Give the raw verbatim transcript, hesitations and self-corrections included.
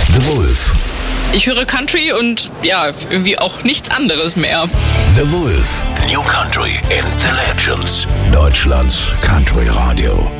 The Wolf. Ich höre Country und ja, irgendwie auch nichts anderes mehr. The Wolf. New Country and the Legends. Deutschlands Country Radio.